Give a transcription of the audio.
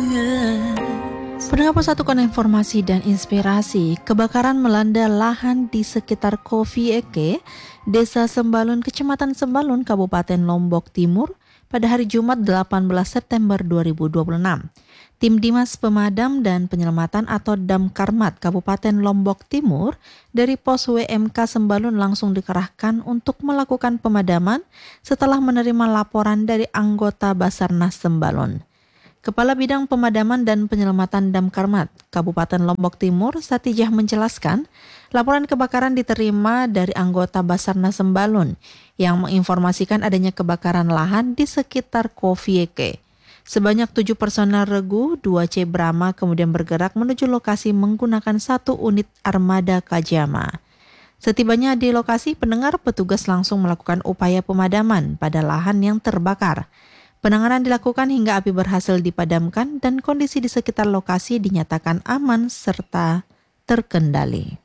Pendengar Persatukan Informasi dan Inspirasi, kebakaran melanda lahan di sekitar Kofi Eke, Desa Sembalun, Kecamatan Sembalun, Kabupaten Lombok Timur pada hari Jumat 18 September 2026. Tim Dinas Pemadam dan Penyelamatan atau Damkarmat Kabupaten Lombok Timur dari Pos WMK Sembalun langsung dikerahkan untuk melakukan pemadaman setelah menerima laporan dari anggota Basarnas Sembalun. Kepala Bidang Pemadaman dan Penyelamatan Damkarmat Kabupaten Lombok Timur, Satijah menjelaskan, laporan kebakaran diterima dari anggota Basarnas Sembalun yang menginformasikan adanya kebakaran lahan di sekitar Kofi Eke. Sebanyak 7 personel regu 2C Brahma kemudian bergerak menuju lokasi menggunakan 1 unit armada Kajama. Setibanya di lokasi, pendengar petugas langsung melakukan upaya pemadaman pada lahan yang terbakar. Penanganan dilakukan hingga api berhasil dipadamkan dan kondisi di sekitar lokasi dinyatakan aman serta terkendali.